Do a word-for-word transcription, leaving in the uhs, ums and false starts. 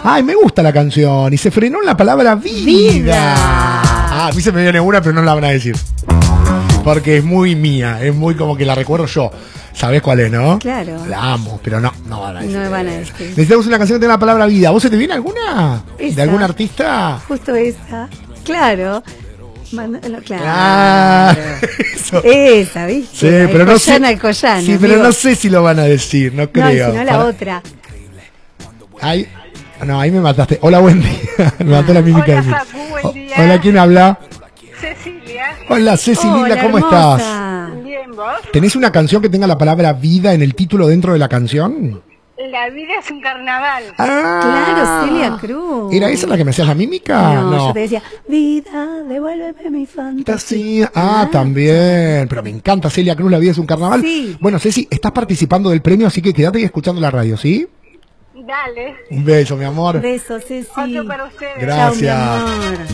Ay, me gusta la canción. Y se frenó en la palabra vida. Vida. Ah, a mí se me viene una, pero no la van a decir. Porque es muy mía, es muy como que la recuerdo yo. ¿Sabés cuál es, no? Claro. La amo, pero no, no van a decir. No van a decir. Necesitamos una canción que tenga la palabra vida. ¿Vos se te viene alguna? Esa. ¿De algún artista? Justo esa. Claro. Mano- no, claro. Ah, eso. Esa, ¿viste? Sí, El pero no sé. Collana, el Collana, Sí, pero amigo. no sé si lo van a decir, no No, creo. y si no la Para- otra. Ay, no, ahí me mataste. Hola, buen día. Me mató la mímica Hola, de mí. Facu, buen O- día. Hola, ¿quién habla? Cecilia, Hola, Ceci, linda, Hola, ¿cómo hermosa. estás? bien vos. ¿Tenés una canción que tenga la palabra vida en el título dentro de la canción? La vida es un carnaval. Ah, Claro, Celia Cruz. ¿Era esa la que me hacías la mímica? No, yo te decía, vida, devuélveme mi fantasía. Fantasía. Ah, también. Pero me encanta Celia Cruz, La vida es un carnaval. Sí. Bueno, Ceci, estás participando del premio, así que quédate ahí escuchando la radio, ¿sí? Dale. Un beso, mi amor. Besos, Ceci. Otro para ustedes. Gracias. Chao, mi amor.